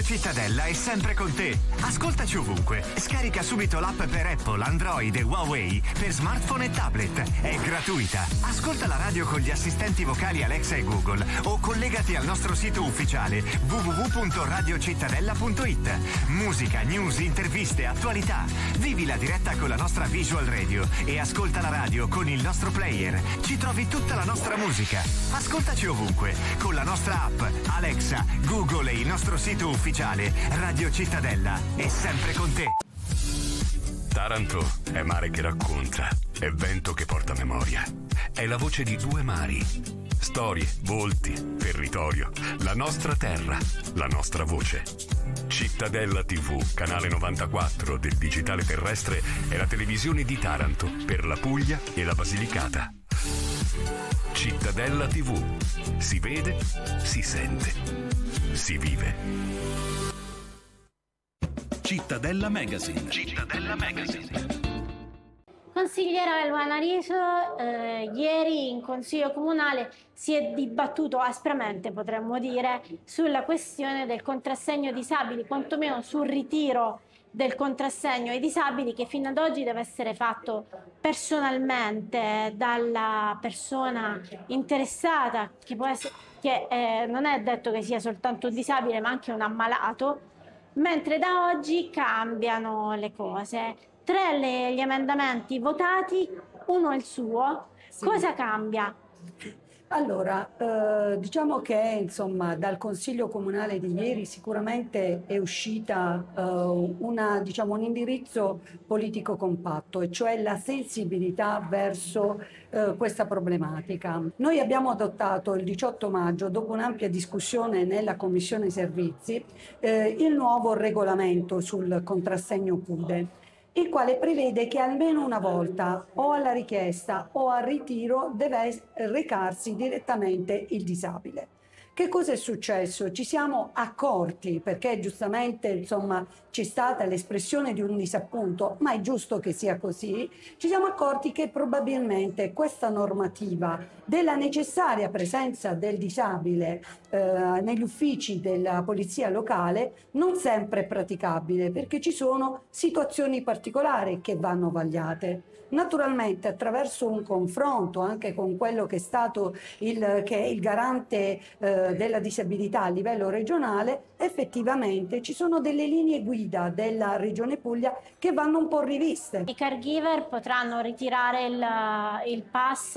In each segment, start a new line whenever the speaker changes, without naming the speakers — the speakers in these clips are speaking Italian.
Cittadella è sempre con te. Ascoltaci ovunque. Scarica subito l'app per Apple, Android e Huawei per smartphone e tablet. È gratuita. Ascolta la radio con gli assistenti vocali Alexa e Google o collegati al nostro sito ufficiale www.radiocittadella.it. Musica, news, interviste, attualità. Vivi la diretta con la nostra Visual Radio e ascolta la radio con il nostro player. Ci trovi tutta la nostra musica. Ascoltaci ovunque con la nostra app, Alexa, Google e il nostro sito ufficiale Radio Cittadella è sempre con te.
Taranto è mare che racconta, è vento che porta memoria, è la voce di due mari, storie, volti, territorio, la nostra terra, la nostra voce. Cittadella TV, canale 94 del digitale terrestre, è la televisione di Taranto per la Puglia e la Basilicata. Cittadella TV, si vede, si sente, si vive.
Cittadella Magazine.
Cittadella Magazine.
Consigliera Luana Riso, ieri in Consiglio Comunale si è dibattuto aspramente, potremmo dire, sulla questione del contrassegno disabili, quantomeno sul ritiro del contrassegno ai disabili, che fino ad oggi deve essere fatto personalmente dalla persona interessata, che può essere, non è detto che sia soltanto un disabile ma anche un ammalato, mentre da oggi cambiano le cose. 3 gli emendamenti votati, uno è il suo. Sì. Cosa cambia?
Allora, diciamo che insomma dal Consiglio Comunale di ieri sicuramente è uscita un indirizzo politico compatto, e cioè la sensibilità verso questa problematica. Noi abbiamo adottato il 18 maggio, dopo un'ampia discussione nella Commissione Servizi, il nuovo regolamento sul contrassegno CUDE, il quale prevede che almeno una volta, o alla richiesta o al ritiro, deve recarsi direttamente il disabile. Che cosa è successo? Ci siamo accorti, perché giustamente insomma c'è stata l'espressione di un disappunto, ma è giusto che sia così, ci siamo accorti che probabilmente questa normativa della necessaria presenza del disabile negli uffici della polizia locale non sempre è praticabile, perché ci sono situazioni particolari che vanno vagliate. Naturalmente attraverso un confronto anche con quello che è stato il garante della disabilità a livello regionale, effettivamente ci sono delle linee guida della Regione Puglia che vanno un po' riviste.
I caregiver potranno ritirare il pass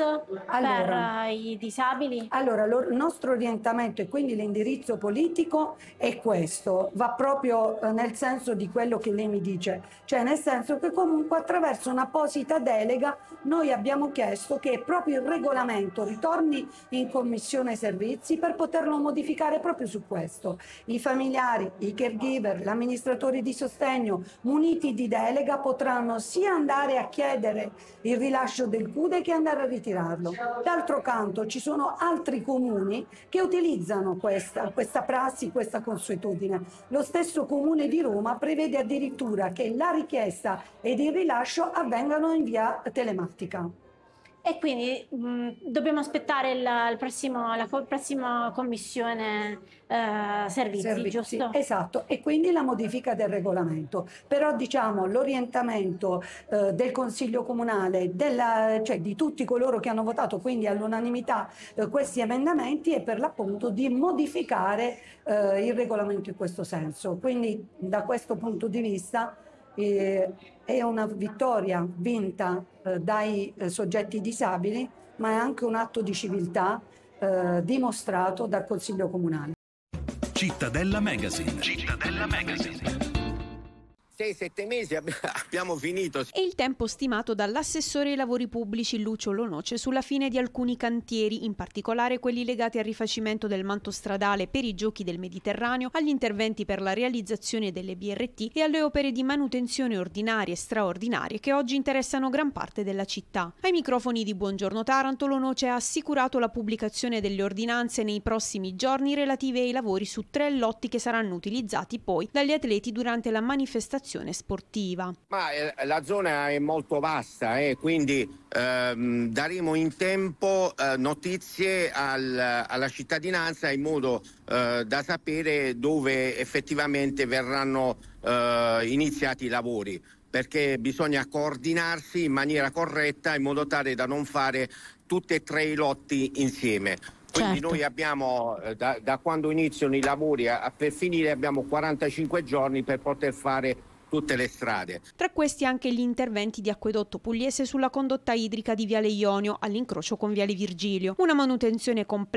per i disabili?
Allora, il nostro orientamento e quindi l'indirizzo politico è questo, va proprio nel senso di quello che lei mi dice, cioè nel senso che comunque attraverso un'apposita delega noi abbiamo chiesto che proprio il regolamento ritorni in Commissione Servizi per poterlo modificare proprio su questo. I familiari, i caregiver, gli amministratori di sostegno muniti di delega potranno sia andare a chiedere il rilascio del CUDE che andare a ritirarlo. D'altro canto ci sono altri comuni che utilizzano questa prassi, questa consuetudine. Lo stesso Comune di Roma prevede addirittura che la richiesta ed il rilascio avvengano in via telematica.
E quindi dobbiamo aspettare la prossima commissione servizi, giusto?
Esatto, e quindi la modifica del regolamento. Però diciamo l'orientamento del Consiglio Comunale, cioè di tutti coloro che hanno votato quindi all'unanimità questi emendamenti, è per l'appunto di modificare il regolamento in questo senso. Quindi da questo punto di vista è una vittoria vinta dai soggetti disabili, ma è anche un atto di civiltà dimostrato dal Consiglio Comunale.
Cittadella Magazine.
Cittadella Magazine.
6-7 mesi abbiamo finito.
È il tempo stimato dall'assessore ai lavori pubblici Lucio Lonoce sulla fine di alcuni cantieri, in particolare quelli legati al rifacimento del manto stradale per i Giochi del Mediterraneo, agli interventi per la realizzazione delle BRT e alle opere di manutenzione ordinarie e straordinarie che oggi interessano gran parte della città. Ai microfoni di Buongiorno Taranto, Lonoce ha assicurato la pubblicazione delle ordinanze nei prossimi giorni relative ai lavori su 3 lotti che saranno utilizzati poi dagli atleti durante la manifestazione manifestazione sportiva.
Ma la zona è molto vasta, quindi daremo in tempo notizie alla cittadinanza in modo da sapere dove effettivamente verranno iniziati i lavori, perché bisogna coordinarsi in maniera corretta in modo tale da non fare tutti e tre i lotti insieme. Quindi noi abbiamo, da quando iniziano i lavori per finire, abbiamo 45 giorni per poter fare tutte le strade.
Tra questi anche gli interventi di Acquedotto Pugliese sulla condotta idrica di Viale Ionio all'incrocio con Viale Virgilio. Una manutenzione complessa